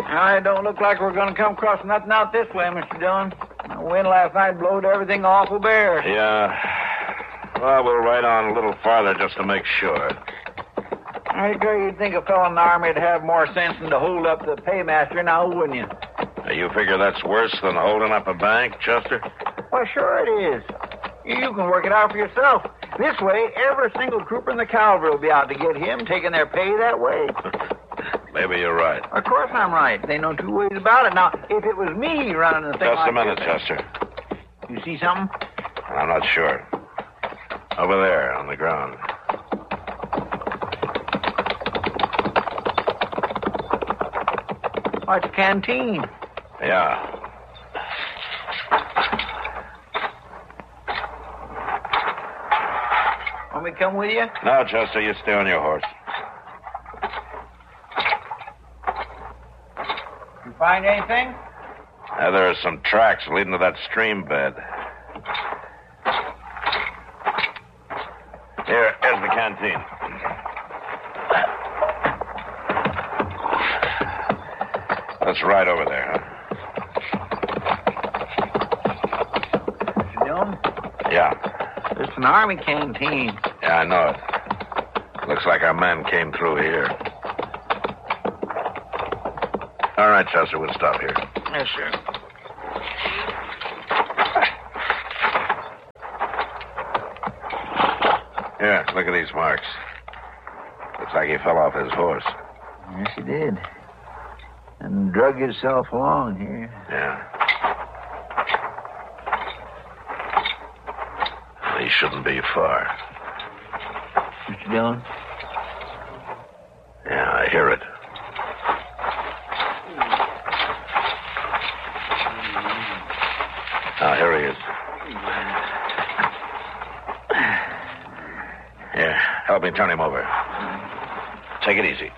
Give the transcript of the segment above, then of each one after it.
It don't look like we're going to come across nothing out this way, Mr. Dillon. The wind last night blowed everything awful bare. Yeah. Well, we'll ride on a little farther just to make sure. I figure you'd think a fellow in the Army would have more sense than to hold up the paymaster now, wouldn't you? You figure that's worse than holding up a bank, Chester? Well, sure it is. You can work it out for yourself. This way, every single trooper in the cavalry will be out to get him, taking their pay that way. Maybe you're right. Of course I'm right. There ain't no two ways about it. Now, if it was me running the thing Just like a minute, this, Chester. You see something? I'm not sure. Over there, on the ground. Oh, it's a canteen. Yeah. Want me to come with you? No, Chester, you stay on your horse. You find anything? There are some tracks leading to that stream bed. Here's the canteen. That's right over there, huh? Mr. Dillon? Yeah. It's an Army canteen. Yeah, I know it. Looks like our man came through here. All right, Chester, we'll stop here. Yes, sir. Here, look at these marks. Looks like he fell off his horse. Yes, he did. And drug himself along here. Yeah. He shouldn't be far. Mr. Dillon? Yeah, I hear it. Now, here he is. Here, help me turn him over. Take it easy.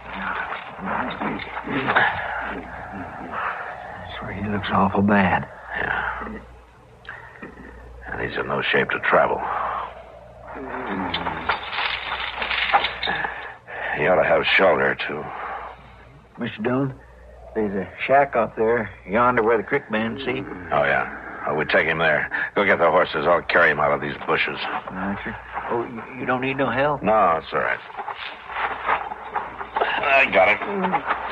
Swear he looks awful bad. Yeah. And he's in no shape to travel. He ought to have shelter, too. Mr. Dillon, there's a shack out there yonder where the creek bends, see? Oh, yeah. Oh, we take him there. Go get the horses. I'll carry him out of these bushes. All right, sir. Oh, you don't need no help? No, it's all right. I got it.